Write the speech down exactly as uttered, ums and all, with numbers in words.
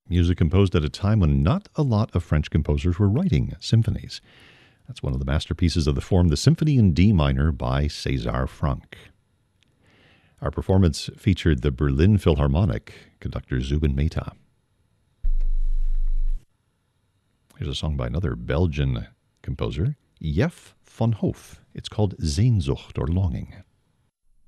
music composed at a time when not a lot of French composers were writing symphonies. That's one of the masterpieces of the form, the Symphony in D minor by César Franck. Our performance featured the Berlin Philharmonic, conductor Zubin Mehta. Here's a song by another Belgian composer, Jef van Hoof. It's called Sehnsucht or Longing.